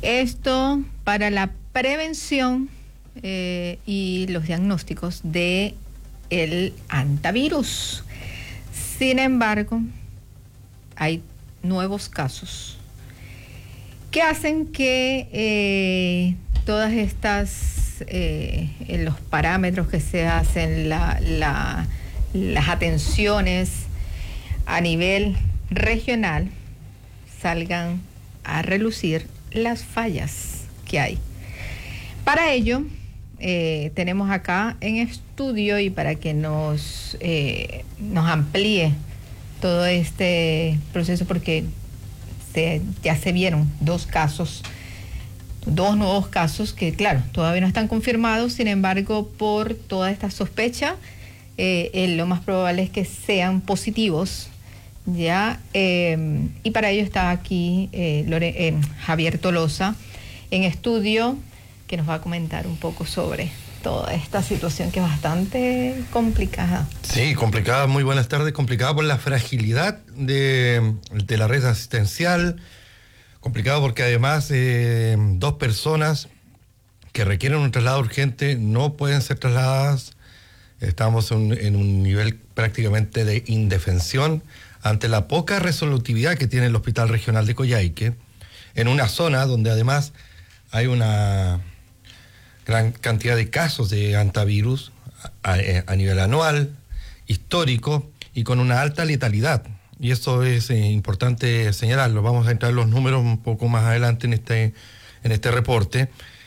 Esto para la prevención y los diagnósticos de el hantavirus. Sin embargo, hay nuevos casos que hacen que todas estas los parámetros que se hacen, las atenciones a nivel regional salgan a relucir las fallas que hay. Para ello, tenemos acá en estudio, y para que nos amplíe todo este proceso, porque ya se vieron dos nuevos casos que, claro, todavía no están confirmados. Sin embargo, por toda esta sospecha, lo más probable es que sean positivos, ¿ya? Y para ello está aquí Javier Tolosa en estudio, que nos va a comentar un poco sobre toda esta situación que es bastante complicada. Sí, complicada. Muy buenas tardes. Complicada por la fragilidad de la red asistencial. Complicado porque además 2 personas que requieren un traslado urgente no pueden ser trasladadas. Estamos en un nivel prácticamente de indefensión ante la poca resolutividad que tiene el Hospital Regional de Coyhaique, en una zona donde además hay una gran cantidad de casos de hantavirus a nivel anual, histórico y con una alta letalidad. Y eso es importante señalarlo. Vamos a entrar en los números un poco más adelante en este reporte.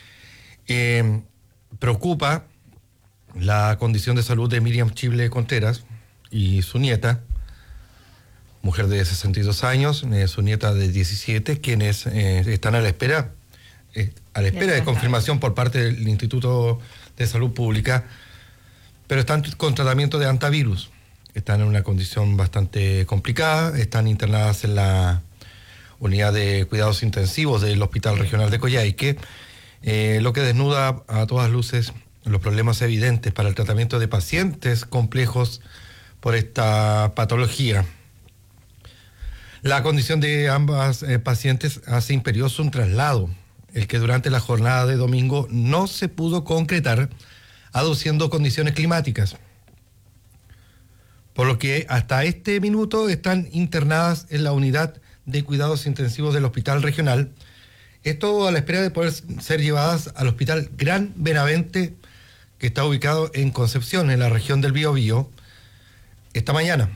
Preocupa la condición de salud de Miriam Chible Contreras y su nieta, mujer de 62 años, su nieta de 17, quienes están a la espera de confirmación por parte del Instituto de Salud Pública, pero están con tratamiento de hantavirus. Están en una condición bastante complicada, están internadas en la unidad de cuidados intensivos del Hospital Regional de Coyhaique, lo que desnuda a todas luces los problemas evidentes para el tratamiento de pacientes complejos por esta patología. La condición de ambas pacientes hace imperioso un traslado, el que durante la jornada de domingo no se pudo concretar, aduciendo condiciones climáticas, por lo que hasta este minuto están internadas en la unidad de cuidados intensivos del Hospital Regional. Esto a la espera de poder ser llevadas al Hospital Gran Benavente, que está ubicado en Concepción, en la región del Biobío. Esta mañana,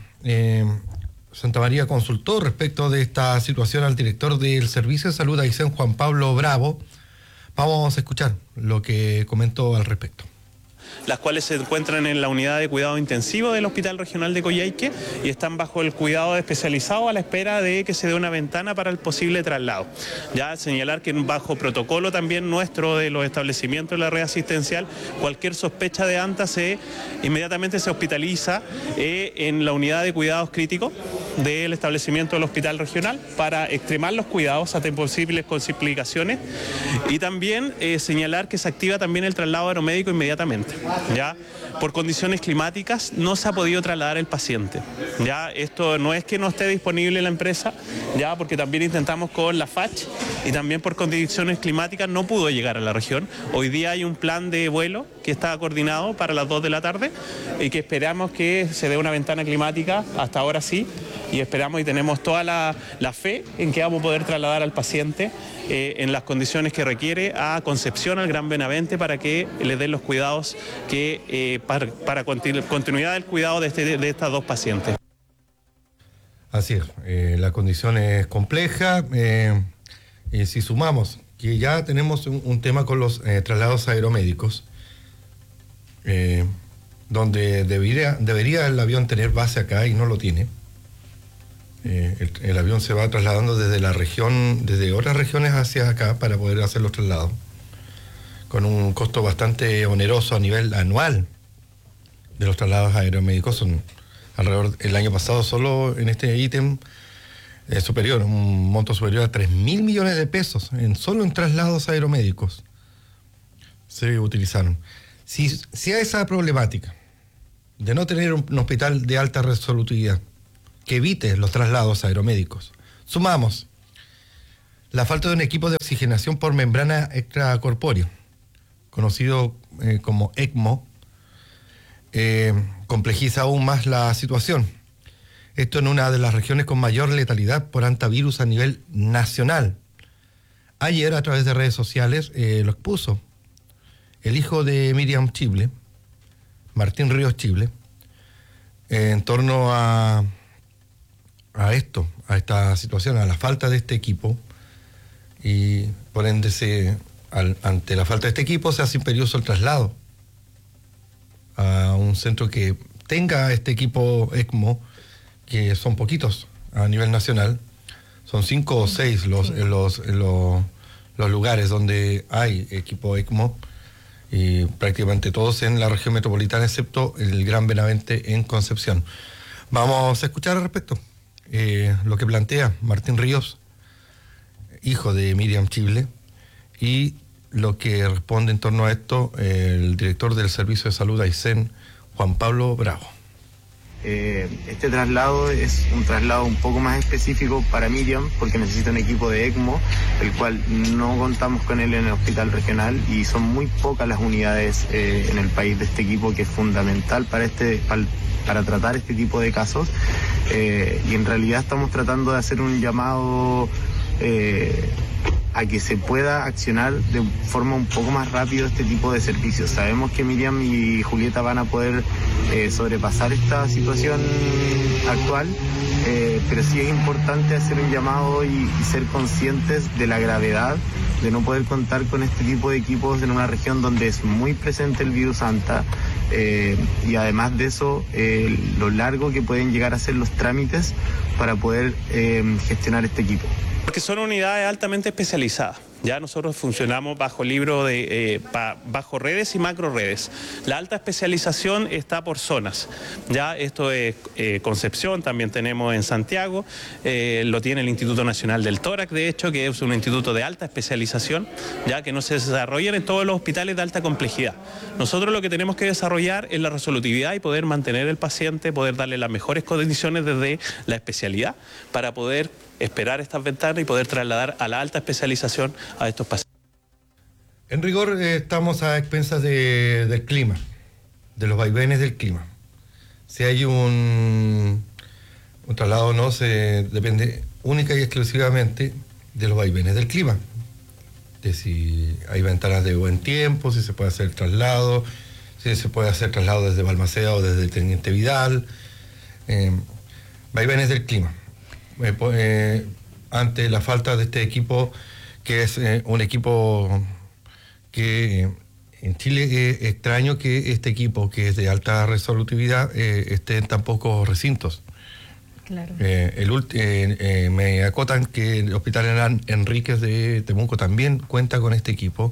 Santa María consultó respecto de esta situación al director del Servicio de Salud Aysén, Juan Pablo Bravo. Vamos a escuchar lo que comentó al respecto. Las cuales se encuentran en la unidad de cuidado intensivo del Hospital Regional de Coyhaique y están bajo el cuidado especializado a la espera de que se dé una ventana para el posible traslado. Ya señalar que bajo protocolo también nuestro de los establecimientos de la red asistencial, cualquier sospecha de anta inmediatamente se hospitaliza en la unidad de cuidados críticos del establecimiento del Hospital Regional para extremar los cuidados ante posibles complicaciones, y también señalar que se activa también el traslado aeromédico inmediatamente. Ya por condiciones climáticas no se ha podido trasladar el paciente. Ya esto no es que no esté disponible la empresa, ya porque también intentamos con la FACH y también por condiciones climáticas no pudo llegar a la región. Hoy día hay un plan de vuelo que está coordinado para las 2 de la tarde y que esperamos que se dé una ventana climática, hasta ahora sí, y esperamos y tenemos toda la fe en que vamos a poder trasladar al paciente en las condiciones que requiere a Concepción, al Gran Benavente, para que le den los cuidados que para continuidad del cuidado de estas 2 pacientes. Así es, la condición es compleja. Si sumamos que ya tenemos un tema con los traslados aeromédicos, donde debería el avión tener base acá y no lo tiene. El avión se va trasladando desde la región, desde otras regiones hacia acá para poder hacer los traslados, con un costo bastante oneroso a nivel anual de los traslados aeromédicos. Son alrededor, el año pasado solo en este ítem superior, un monto superior a 3.000 millones de pesos solo en traslados aeromédicos se utilizaron. Si a esa problemática de no tener un hospital de alta resolutividad que evite los traslados aeromédicos, sumamos La falta de un equipo de oxigenación por membrana extracorpórea, conocido como ECMO, complejiza aún más la situación. Esto en una de las regiones con mayor letalidad por hantavirus a nivel nacional. Ayer, a través de redes sociales, lo expuso el hijo de Miriam Chible, Martín Ríos Chible, en torno a esta situación, a la falta de este equipo, y por ende ante la falta de este equipo se hace imperioso el traslado a un centro que tenga este equipo ECMO, que son poquitos a nivel nacional, son 5 o 6 los lugares donde hay equipo ECMO, y prácticamente todos en la región metropolitana, excepto el Gran Benavente en Concepción. Vamos a escuchar al respecto lo que plantea Martín Ríos, hijo de Miriam Chible, y lo que responde en torno a esto el director del Servicio de Salud Aysén, Juan Pablo Bravo. Este traslado es un traslado un poco más específico para Miriam, porque necesita un equipo de ECMO, el cual no contamos con él en el hospital regional, y son muy pocas las unidades en el país de este equipo, que es fundamental para tratar este tipo de casos, y en realidad estamos tratando de hacer un llamado a que se pueda accionar de forma un poco más rápido este tipo de servicios. Sabemos que Miriam y Julieta van a poder sobrepasar esta situación actual, pero sí es importante hacer un llamado y ser conscientes de la gravedad de no poder contar con este tipo de equipos en una región donde es muy presente el virus Anta, y además de eso, lo largo que pueden llegar a ser los trámites para poder gestionar este equipo. Porque son unidades altamente especializadas. Ya nosotros funcionamos bajo libro bajo redes y macro redes. La alta especialización está por zonas. Ya esto es Concepción, también tenemos en Santiago, lo tiene el Instituto Nacional del Tórax, de hecho, que es un instituto de alta especialización, ya que no se desarrollan en todos los hospitales de alta complejidad. Nosotros lo que tenemos que desarrollar es la resolutividad y poder mantener el paciente, poder darle las mejores condiciones desde la especialidad para poder esperar estas ventanas y poder trasladar a la alta especialización a estos pacientes. En rigor, estamos a expensas del clima, de los vaivenes del clima. Si hay un traslado o no, depende única y exclusivamente de los vaivenes del clima. De si hay ventanas de buen tiempo, si se puede hacer el traslado, si se puede hacer traslado desde Balmaceda o desde Teniente Vidal. Vaivenes del clima. Ante la falta de este equipo, que es un equipo que en Chile es extraño que este equipo, que es de alta resolutividad, esté en tan pocos recintos. Claro. Me acotan que el Hospital Enríquez de Temuco también cuenta con este equipo.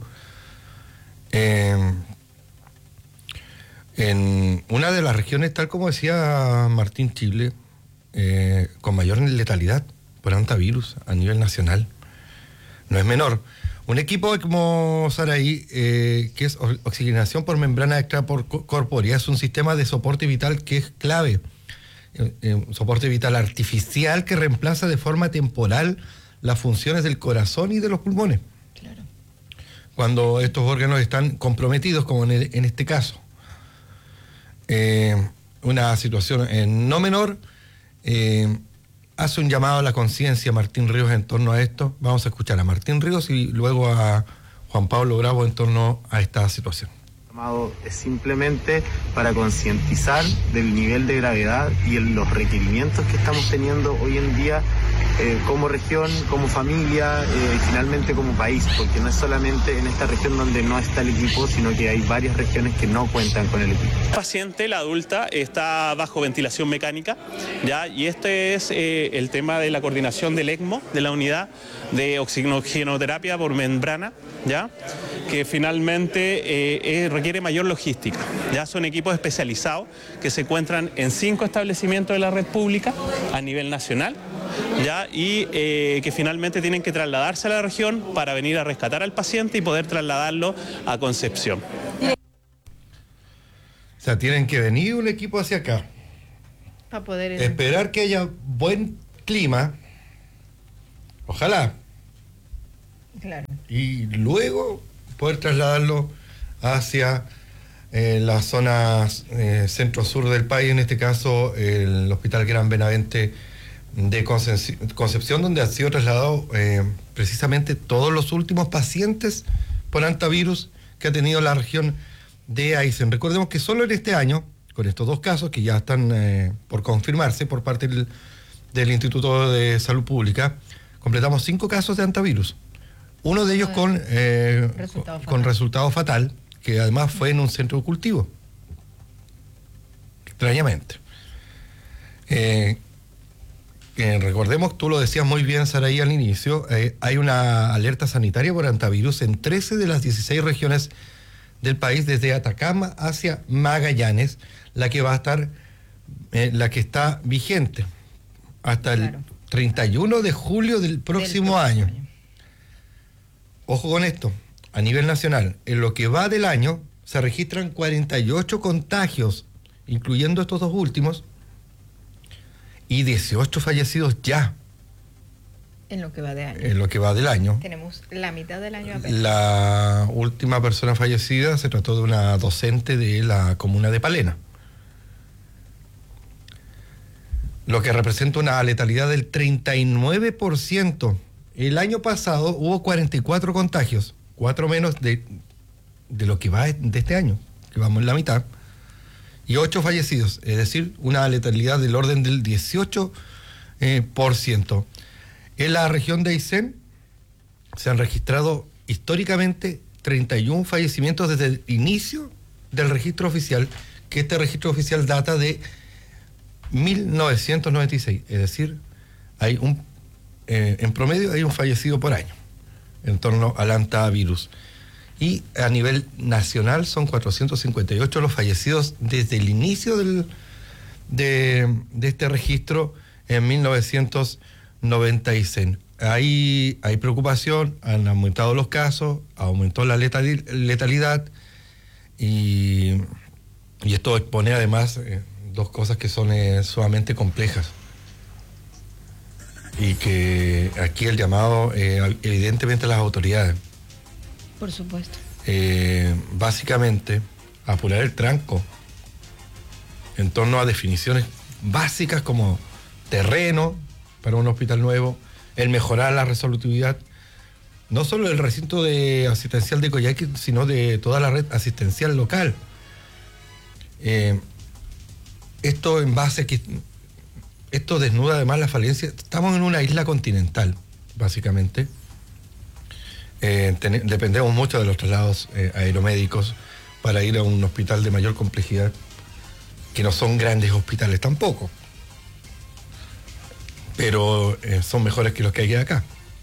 En una de las regiones, tal como decía Martín Chible, con mayor letalidad por hantavirus a nivel nacional. No es menor. Un equipo como Saraí, que es oxigenación por membrana extracorpórea, es un sistema de soporte vital que es clave. Un soporte vital artificial que reemplaza de forma temporal las funciones del corazón y de los pulmones. Claro. Cuando estos órganos están comprometidos, como en este caso. Una situación no menor. Hace un llamado a la conciencia Martín Ríos en torno a esto. Vamos a escuchar a Martín Ríos y luego a Juan Pablo Bravo en torno a esta situación. El llamado es simplemente para concientizar del nivel de gravedad y los requerimientos que estamos teniendo hoy en día como región, como familia, y finalmente como país, porque no es solamente en esta región donde no está el equipo, sino que hay varias regiones que no cuentan con el equipo. El paciente, la adulta, está bajo ventilación mecánica, ¿ya? Y este es el tema de la coordinación del ECMO, de la unidad de oxigenoterapia por membrana, ¿ya? Que finalmente requiere mayor logística. Ya son equipos especializados que se encuentran en 5 establecimientos de la red pública a nivel nacional, ¿ya? Y que finalmente tienen que trasladarse a la región para venir a rescatar al paciente y poder trasladarlo a Concepción. O sea, tienen que venir un equipo hacia acá, Para poder esperar que haya buen clima, ojalá, Claro. Y luego poder trasladarlo hacia las zonas centro-sur del país, en este caso el Hospital Gran Benavente de Concepción, donde han sido trasladados precisamente todos los últimos pacientes por hantavirus que ha tenido la región de Aysén. Recordemos que solo en este año, con estos 2 casos que ya están por confirmarse por parte del Instituto de Salud Pública, completamos 5 casos de hantavirus. Uno de ellos con resultado fatal, que además fue en un centro de cultivo. Extrañamente. Recordemos, tú lo decías muy bien, Saraí, al inicio, hay una alerta sanitaria por hantavirus en 13 de las 16 regiones del país, desde Atacama hacia Magallanes, la que va a estar, la que está vigente hasta el 31 de julio del próximo año. Ojo con esto, a nivel nacional, en lo que va del año se registran 48 contagios, incluyendo estos 2 últimos, y 18 fallecidos ya. En lo que va de año. En lo que va del año. Tenemos la mitad del año apenas. La última persona fallecida se trató de una docente de la comuna de Palena, lo que representa una letalidad del 39%. El año pasado hubo 44 contagios, 4 menos de lo que va de este año, que vamos en la mitad, y 8 fallecidos, es decir, una letalidad del orden del 18%. En la región de Aysén se han registrado históricamente 31 fallecimientos desde el inicio del registro oficial, que este registro oficial data de 1996, es decir, hay en promedio hay un fallecido por año en torno al hantavirus. Y a nivel nacional son 458 los fallecidos desde el inicio de este registro en 1996. Hay preocupación, han aumentado los casos, aumentó la letalidad y esto expone además 2 cosas que son sumamente complejas. Y que aquí el llamado, evidentemente, a las autoridades. Por supuesto. Básicamente, apurar el tranco en torno a definiciones básicas como terreno para un hospital nuevo, el mejorar la resolutividad, no solo del recinto asistencial de Coyhaique, sino de toda la red asistencial local. Esto en base a que esto desnuda además la falencia. Estamos en una isla continental, básicamente. Dependemos mucho de los traslados aeromédicos para ir a un hospital de mayor complejidad, que no son grandes hospitales tampoco, pero son mejores que los que hay acá.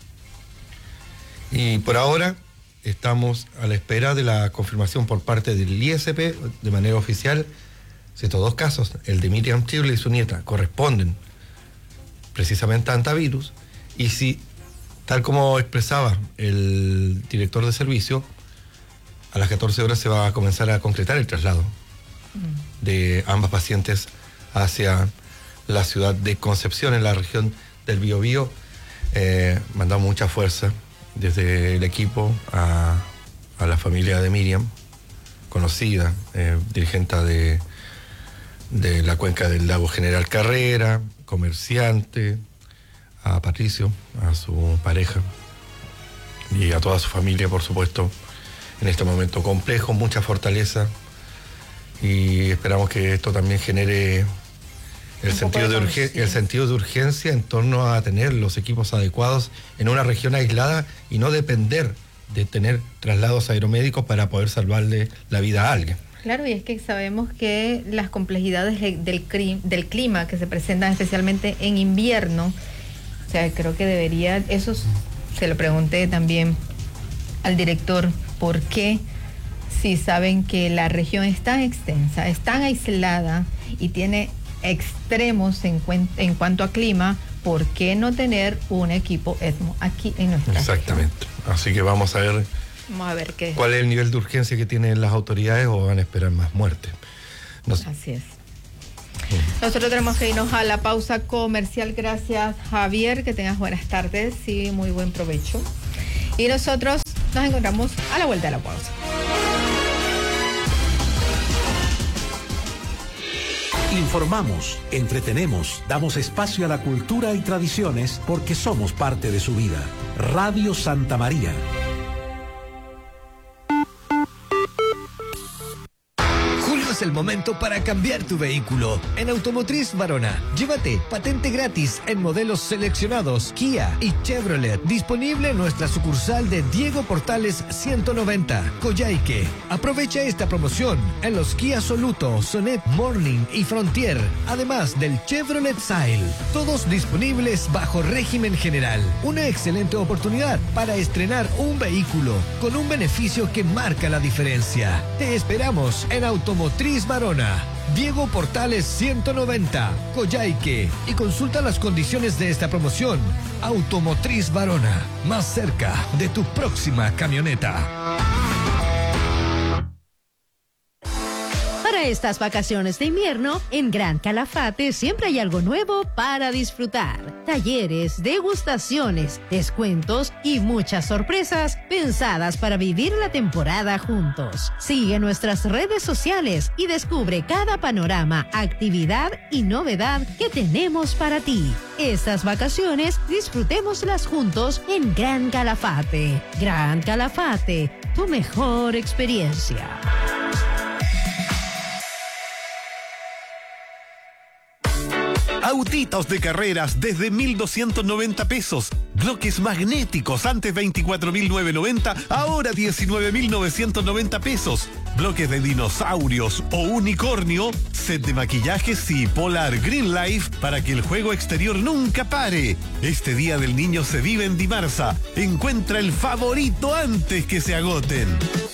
Y por ahora estamos a la espera de la confirmación por parte del ISP de manera oficial si estos 2 casos, el de Miriam Chible y su nieta, corresponden precisamente a hantavirus, y si, tal como expresaba el director de servicio, a las 14 horas se va a comenzar a concretar el traslado de ambas pacientes hacia la ciudad de Concepción, en la región del Biobío. Mandamos mucha fuerza desde el equipo a la familia de Miriam, conocida, dirigente de la cuenca del lago General Carrera, comerciante, a Patricio, a su pareja y a toda su familia, por supuesto, en este momento complejo, mucha fortaleza, y esperamos que esto también genere el sentido de urgencia en torno a tener los equipos adecuados en una región aislada y no depender de tener traslados aeromédicos para poder salvarle la vida a alguien. Claro, y es que sabemos que las complejidades del clima que se presentan especialmente en invierno, o sea, creo que debería, eso se lo pregunté también al director, ¿por qué? Si saben que la región es tan extensa, es tan aislada y tiene extremos en cuanto a clima, ¿por qué no tener un equipo ECMO aquí en nuestra Exactamente. Región? Así que vamos a ver cuál es el nivel de urgencia que tienen las autoridades, o van a esperar más muertes. Así es. Nosotros tenemos que irnos a la pausa comercial. Gracias, Javier, que tengas buenas tardes y muy buen provecho. Y nosotros nos encontramos a la vuelta de la pausa. Informamos, entretenemos, damos espacio a la cultura y tradiciones porque somos parte de su vida. Radio Santa María. Es el momento para cambiar tu vehículo. En Automotriz Varona, llévate patente gratis en modelos seleccionados Kia y Chevrolet. Disponible en nuestra sucursal de Diego Portales 190, Coyhaique. Aprovecha esta promoción en los Kia Soluto, Sonet, Morning y Frontier, además del Chevrolet Sail. Todos disponibles bajo régimen general. Una excelente oportunidad para estrenar un vehículo con un beneficio que marca la diferencia. Te esperamos en Automotriz Varona, Diego Portales 190, Coyhaique, y consulta las condiciones de esta promoción. Automotriz Varona, más cerca de tu próxima camioneta. Para estas vacaciones de invierno, en Gran Calafate siempre hay algo nuevo para disfrutar. Talleres, degustaciones, descuentos y muchas sorpresas pensadas para vivir la temporada juntos. Sigue nuestras redes sociales y descubre cada panorama, actividad y novedad que tenemos para ti. Estas vacaciones disfrutémoslas juntos en Gran Calafate. Gran Calafate, tu mejor experiencia. Autitos de carreras desde 1.290 pesos. Bloques magnéticos antes 24.990, ahora 19.990 pesos. Bloques de dinosaurios o unicornio, set de maquillajes y Polar Green Life para que el juego exterior nunca pare. Este Día del Niño se vive en Dimarsa. Encuentra el favorito antes que se agoten.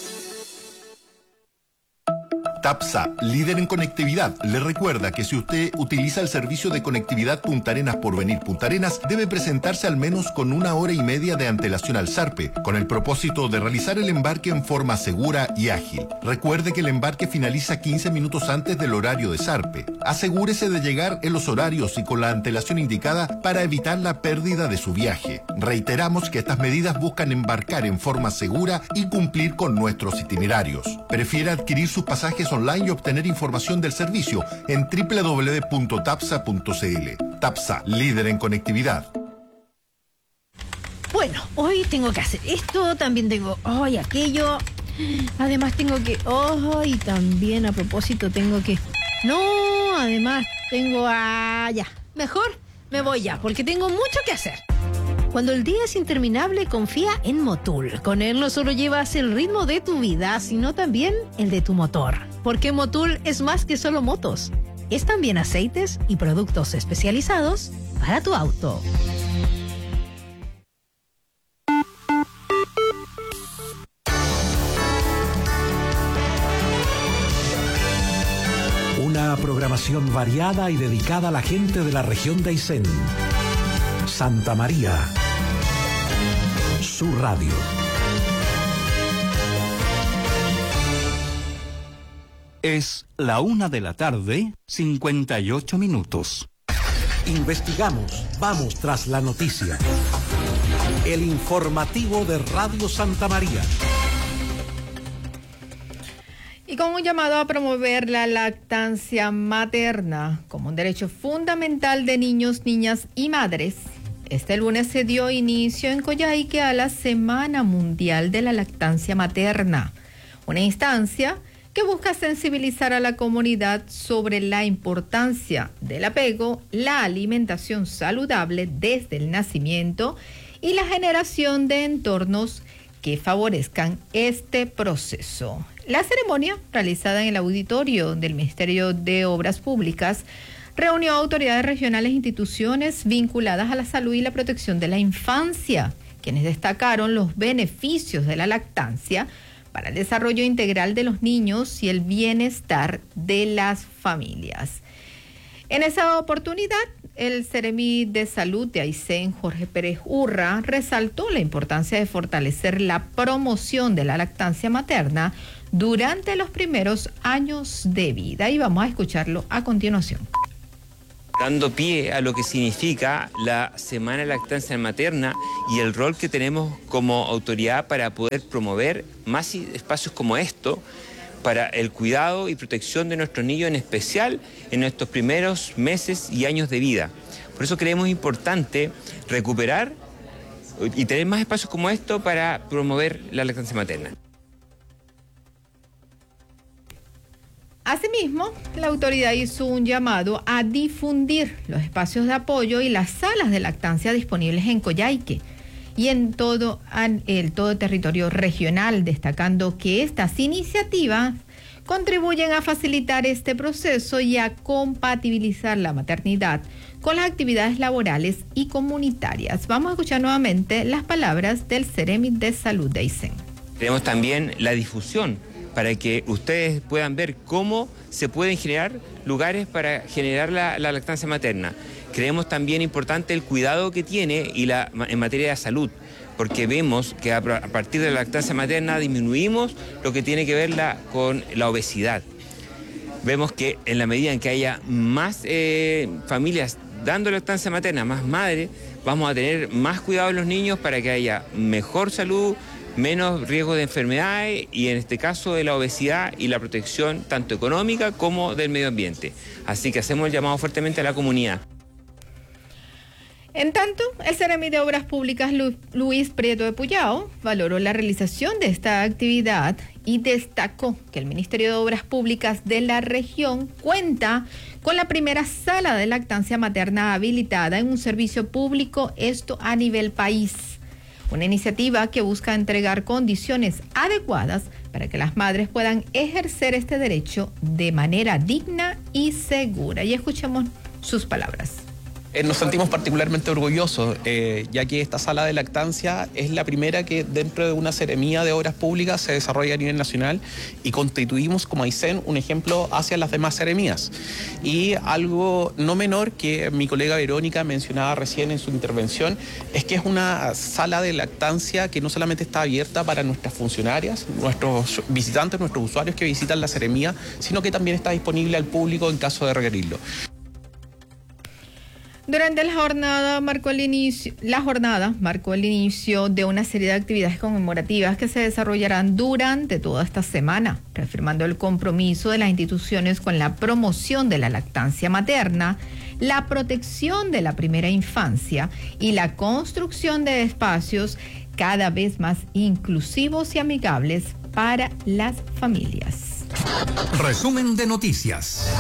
TAPSA, líder en conectividad, le recuerda que si usted utiliza el servicio de conectividad Punta Arenas Porvenir Punta Arenas, debe presentarse al menos con 1 hora y media de antelación al ZARPE, con el propósito de realizar el embarque en forma segura y ágil. Recuerde que el embarque finaliza 15 minutos antes del horario de ZARPE. Asegúrese de llegar en los horarios y con la antelación indicada para evitar la pérdida de su viaje. Reiteramos que estas medidas buscan embarcar en forma segura y cumplir con nuestros itinerarios. Prefiere adquirir sus pasajes online y obtener información del servicio en www.tapsa.cl. TAPSA, líder en conectividad. Bueno, hoy tengo que hacer esto, también tengo hoy aquello, además tengo que, y también a propósito tengo que, además tengo, ya, mejor me voy ya, porque tengo mucho que hacer. Cuando el día es interminable, confía en Motul. Con él no solo llevas el ritmo de tu vida, sino también el de tu motor. Porque Motul es más que solo motos. Es también aceites y productos especializados para tu auto. Una programación variada y dedicada a la gente de la región de Aysén. Santa María, su radio. Es la 1:58 p.m. Investigamos, vamos tras la noticia. El informativo de Radio Santa María. Y con un llamado a promover la lactancia materna como un derecho fundamental de niños, niñas y madres, este lunes se dio inicio en Coyhaique a la Semana Mundial de la Lactancia Materna, una instancia que busca sensibilizar a la comunidad sobre la importancia del apego, la alimentación saludable desde el nacimiento y la generación de entornos que favorezcan este proceso. La ceremonia, realizada en el auditorio del Ministerio de Obras Públicas, reunió a autoridades regionales e instituciones vinculadas a la salud y la protección de la infancia, quienes destacaron los beneficios de la lactancia para el desarrollo integral de los niños y el bienestar de las familias. En esa oportunidad, el Seremi de Salud de Aysén, Jorge Pérez Urra, resaltó la importancia de fortalecer la promoción de la lactancia materna durante los primeros años de vida. Y vamos a escucharlo a continuación. dando pie a lo que significa la Semana de Lactancia Materna y el rol que tenemos como autoridad para poder promover más espacios como esto para el cuidado y protección de nuestros niños, en especial en nuestros primeros meses y años de vida. Por eso creemos importante recuperar y tener más espacios como esto para promover la lactancia materna. Asimismo, la autoridad hizo un llamado a difundir los espacios de apoyo y las salas de lactancia disponibles en Coyhaique y en todo el territorio regional, destacando que estas iniciativas contribuyen a facilitar este proceso y a compatibilizar la maternidad con las actividades laborales y comunitarias. Vamos a escuchar nuevamente las palabras del Seremi de Salud de Aysén. Tenemos también la difusión para que ustedes puedan ver cómo se pueden generar lugares para generar la lactancia materna. Creemos también importante el cuidado que tiene en materia de salud, porque vemos que a partir de la lactancia materna disminuimos lo que tiene que ver con la obesidad. Vemos que en la medida en que haya más familias dando lactancia materna, más madres, vamos a tener más cuidado en los niños para que haya mejor salud, menos riesgo de enfermedades y en este caso de la obesidad y la protección tanto económica como del medio ambiente. Así que hacemos el llamado fuertemente a la comunidad. En tanto, el Seremi de Obras Públicas Luis Prieto de Puyao valoró la realización de esta actividad y destacó que el Ministerio de Obras Públicas de la región cuenta con la primera sala de lactancia materna habilitada en un servicio público, esto a nivel país. Una iniciativa que busca entregar condiciones adecuadas para que las madres puedan ejercer este derecho de manera digna y segura. Y escuchemos sus palabras. Nos sentimos particularmente orgullosos, ya que esta sala de lactancia es la primera que dentro de una seremía de obras públicas se desarrolla a nivel nacional y constituimos como Aysén un ejemplo hacia las demás seremías. Y algo no menor que mi colega Verónica mencionaba recién en su intervención es que es una sala de lactancia que no solamente está abierta para nuestras funcionarias, nuestros visitantes, nuestros usuarios que visitan la seremía, sino que también está disponible al público en caso de requerirlo. Durante la jornada marcó el inicio de una serie de actividades conmemorativas que se desarrollarán durante toda esta semana, reafirmando el compromiso de las instituciones con la promoción de la lactancia materna, la protección de la primera infancia y la construcción de espacios cada vez más inclusivos y amigables para las familias. Resumen de noticias.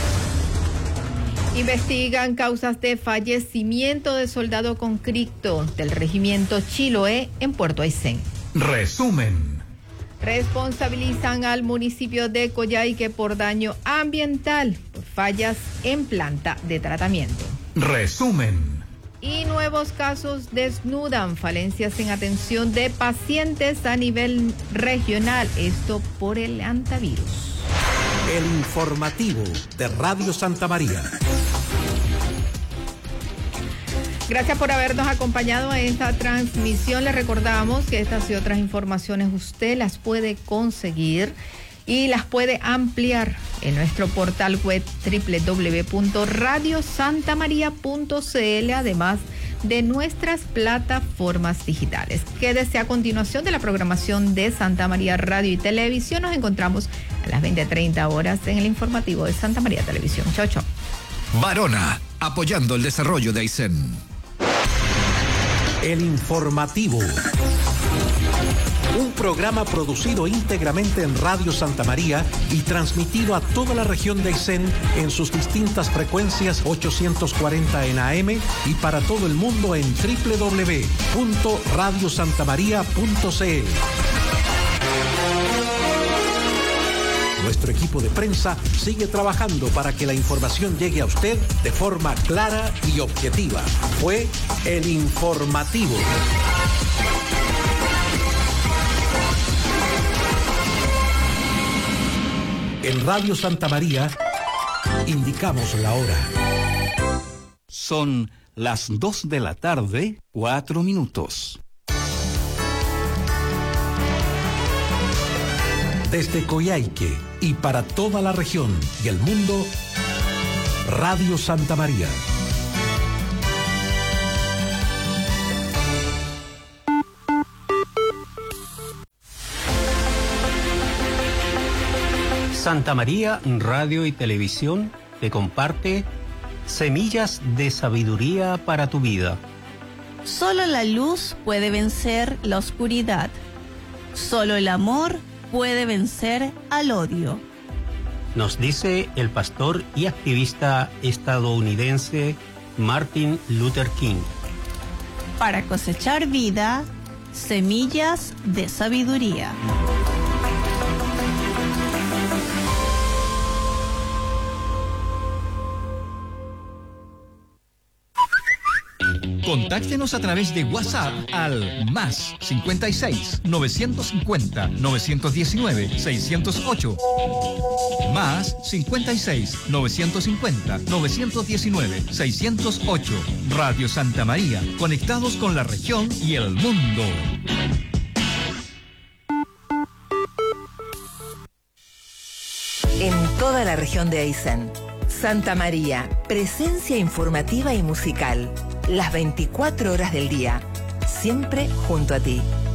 Investigan causas de fallecimiento de soldado conscripto del regimiento Chiloé en Puerto Aysén. Resumen. Responsabilizan al municipio de Coyhaique por daño ambiental por fallas en planta de tratamiento. Resumen. Y nuevos casos desnudan falencias en atención de pacientes a nivel regional, esto por el hantavirus. El informativo de Radio Santa María. Gracias por habernos acompañado en esta transmisión. Les recordamos que estas y otras informaciones usted las puede conseguir y las puede ampliar en nuestro portal web www.radiosantamaria.cl, además de nuestras plataformas digitales. Quédese a continuación de la programación de Santa María Radio y Televisión. Nos encontramos a las 20:30 horas en el informativo de Santa María Televisión. Chao, chao. Varona, apoyando el desarrollo de Aysén. El informativo. Un programa producido íntegramente en Radio Santa María y transmitido a toda la región de Aysén en sus distintas frecuencias 840 en AM y para todo el mundo en www.radiosantamaria.cl. Nuestro equipo de prensa sigue trabajando para que la información llegue a usted de forma clara y objetiva. Fue el informativo. En Radio Santa María indicamos la hora. Son las 2 de la tarde, 4 minutos. Desde Coyhaique y para toda la región y el mundo, Radio Santa María. Santa María Radio y Televisión te comparte Semillas de Sabiduría para tu Vida. Solo la luz puede vencer la oscuridad. Solo el amor puede vencer al odio. Nos dice el pastor y activista estadounidense Martin Luther King. Para cosechar vida, semillas de sabiduría. Contáctenos a través de WhatsApp al más 56 950 919 608. Más 56 950 919 608. Radio Santa María, conectados con la región y el mundo. En toda la región de Aysén, Santa María, presencia informativa y musical, las 24 horas del día, siempre junto a ti.